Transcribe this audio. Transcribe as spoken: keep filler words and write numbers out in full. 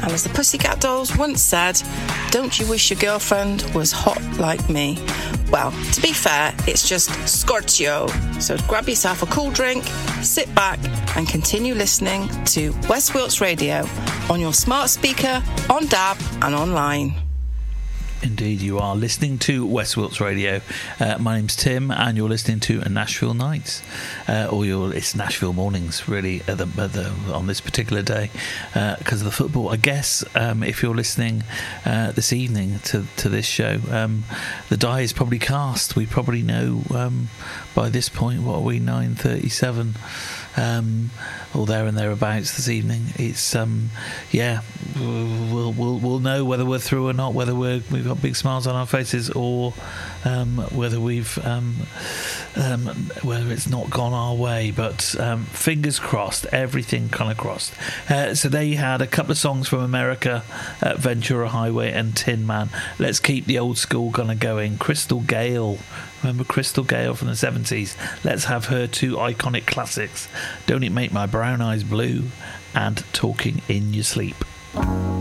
And as the Pussycat Dolls once said, don't you wish your girlfriend was hot like me? Well, to be fair, it's just scorchio. So grab yourself a cool drink, sit back and continue listening to West Wilts Radio on your smart speaker, on D A B and online. Indeed, you are listening to West Wilts Radio. Uh, my name's Tim, and you're listening to Nashville Nights, uh, or your it's Nashville mornings, really, at the, at the, on this particular day, because uh, of the football. I guess um, if you're listening uh, this evening to to this show, um, the die is probably cast. We probably know um, by this point. What are we? nine thirty-seven. Um, or there and thereabouts this evening. It's um, yeah, we'll we'll we'll know whether we're through or not, whether we're we've got big smiles on our faces, or um, whether we've um, um, whether it's not gone our way. But um, fingers crossed, everything kind of crossed. Uh, so there you had a couple of songs from America, uh, Ventura Highway and Tin Man. Let's keep the old school kind of going. Crystal Gale. Remember Crystal Gale from the seventies? Let's have her two iconic classics, Don't It Make My Brown Eyes Blue and Talking in Your Sleep.